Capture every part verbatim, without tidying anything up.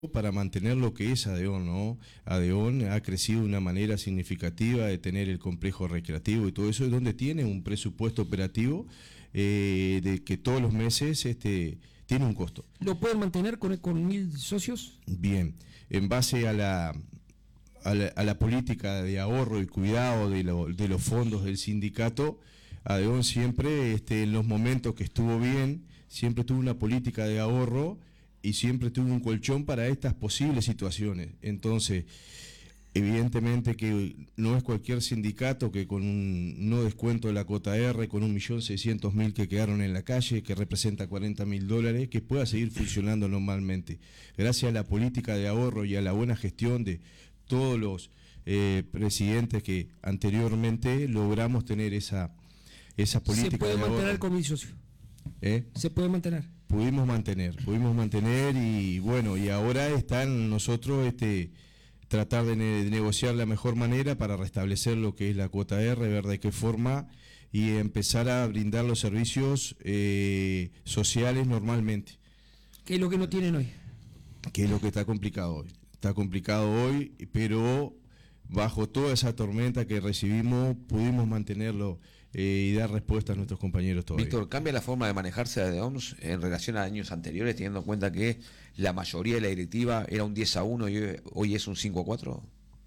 para mantener lo que es ADEON, ¿no? ADEON ha crecido de una manera significativa de tener el complejo recreativo y todo eso, es donde tiene un presupuesto operativo eh, de que todos los meses este, tiene un costo. ¿Lo pueden mantener con, con mil socios? Bien, en base a la, a la, a la política de ahorro y cuidado de, lo, de los fondos del sindicato, ADEON siempre, este, en los momentos que estuvo bien, siempre tuvo una política de ahorro y siempre tuvo un colchón para estas posibles situaciones. Entonces, evidentemente que no es cualquier sindicato que con un no descuento de la cuota R, con un millón seiscientos mil que quedaron en la calle, que representa cuarenta mil dólares, que pueda seguir funcionando normalmente. Gracias a la política de ahorro y a la buena gestión de todos los eh, presidentes que anteriormente logramos tener esa, esa política de ahorro. ¿Se puede mantener con mil socios? ¿Eh? ¿Se puede mantener? Pudimos mantener, pudimos mantener y bueno, y ahora está en nosotros este, tratar de, ne de negociar la mejor manera para restablecer lo que es la cuota R, ver de qué forma y empezar a brindar los servicios eh, sociales normalmente. ¿Qué es lo que no tienen hoy? Que es lo que está complicado hoy. Está complicado hoy, pero bajo toda esa tormenta que recibimos pudimos mantenerlo eh, y dar respuesta a nuestros compañeros todavía. Víctor, ¿cambia la forma de manejarse de ADEON en relación a años anteriores, teniendo en cuenta que la mayoría de la directiva era un diez a uno y hoy es un cinco a cuatro?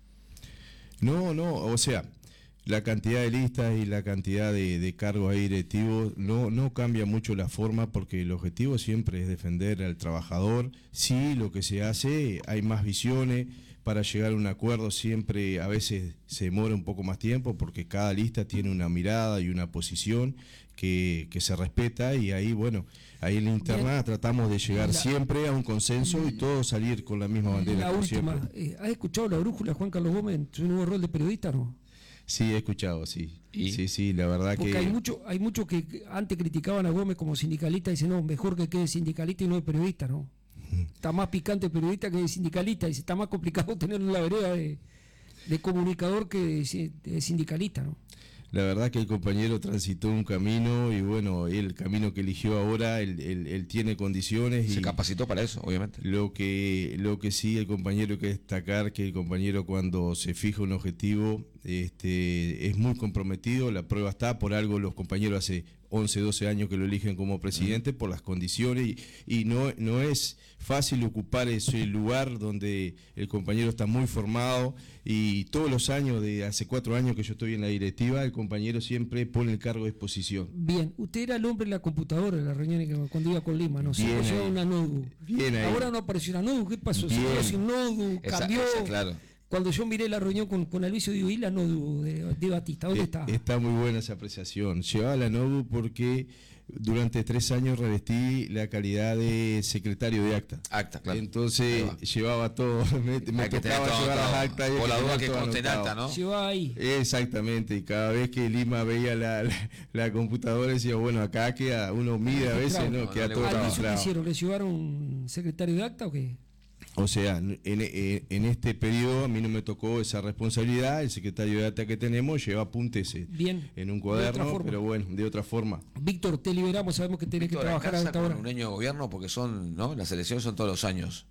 No, no, o sea, la cantidad de listas y la cantidad de, de cargos ahí directivos no, no cambia mucho la forma, porque el objetivo siempre es defender al trabajador. Sí, lo que se hace, hay más visiones. Para llegar a un acuerdo siempre a veces se demora un poco más tiempo, porque cada lista tiene una mirada y una posición que, que se respeta, y ahí, bueno, ahí en la interna Bien. tratamos de llegar la, siempre a un consenso y todos salir con la misma bandera. La última, eh, ¿has escuchado la brújula, Juan Carlos Gómez, en su nuevo rol de periodista, no? Sí, he escuchado, sí. ¿Y? Sí, sí, la verdad Porque que... hay mucho, hay muchos que antes criticaban a Gómez como sindicalista y dicen, no, mejor que quede sindicalista y no de periodista, ¿no? Está más picante periodista que sindicalista, y está más complicado tenerlo en la vereda de, de comunicador que de, de sindicalista, ¿no? La verdad que el compañero transitó un camino y bueno, el camino que eligió ahora, él, él, él tiene condiciones. Se y capacitó para eso, obviamente. Lo que, lo que sí, el compañero hay que destacar que el compañero, cuando se fija un objetivo, este, es muy comprometido. La prueba está, por algo los compañeros hace once, doce años que lo eligen como presidente, uh-huh. por las condiciones, y, y no, no es fácil ocupar ese lugar donde el compañero está muy formado, y todos los años, de hace cuatro años que yo estoy en la directiva, el compañero siempre pone el cargo de exposición. Bien, usted era el hombre en la computadora en la reunión cuando iba con Lima, ¿no? Se llevaba una Nodu. Bien ahí. Ahora no apareció una Nodu, ¿qué pasó? Bien. Se quedó sin Nodu, cambió. Esa, esa, claro. Cuando yo miré la reunión con, con Alviso, digo, ¿y la Nodu de, de Batista? ¿Dónde eh, está? Está muy buena esa apreciación. Llevaba la Nodu porque durante tres años revestí la calidad de secretario de acta. Acta, claro. Entonces llevaba todo, me, me tocaba todo, llevar todo. las actas. Por la duda que conste en acta, ¿no? Llevaba ahí. Exactamente, y cada vez que Lima veía la, la, la computadora decía, bueno, acá queda, uno mide a veces, ¿no? no Queda no todo ¿Alviso claro. qué hicieron? ¿Le llevaron un secretario de acta o qué? O sea, en, en este periodo a mí no me tocó esa responsabilidad. El secretario de acta que tenemos lleva apuntes Bien, en un cuaderno, pero bueno, de otra forma. Víctor, te liberamos, sabemos que tenés que trabajar a esta hora. ¿Alcanza con un año de gobierno? Porque son, ¿no? Las elecciones son todos los años.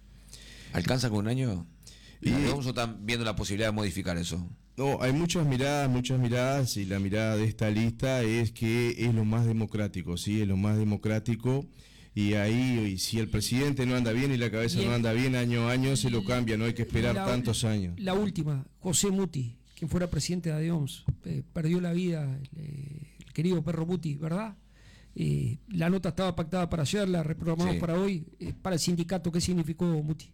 ¿Alcanza con un año? ¿Y vamos a estar viendo la posibilidad de modificar eso? No, hay muchas miradas, muchas miradas, y la mirada de esta lista es que es lo más democrático, ¿sí? Es lo más democrático. Y ahí, y si el presidente no anda bien y la cabeza bien. no anda bien, año a año se lo cambia, no hay que esperar la, tantos años. La última, José Muti, quien fuera presidente de ADEON, eh, perdió la vida, eh, el querido perro Muti, ¿verdad? Eh, la nota estaba pactada para ayer, la reprogramamos sí. para hoy. Eh, para el sindicato, ¿qué significó Muti?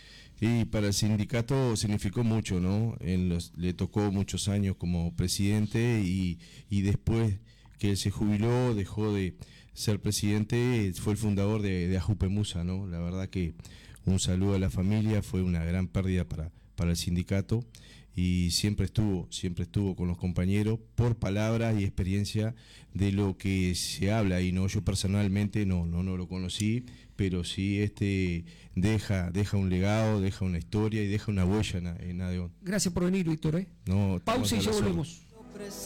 Y para el sindicato significó mucho, ¿no? En los, le tocó muchos años como presidente, y, y después que él se jubiló, dejó de ser presidente, fue el fundador de, de Ajupemusa, ¿no? La verdad que un saludo a la familia, fue una gran pérdida para, para el sindicato, y siempre estuvo, siempre estuvo con los compañeros por palabras y experiencia de lo que se habla, y no, yo personalmente no, no, no lo conocí, pero sí este deja, deja un legado, deja una historia y deja una huella en, en ADEON. Gracias por venir, Víctor, ¿eh? No, pausa y ya volvemos.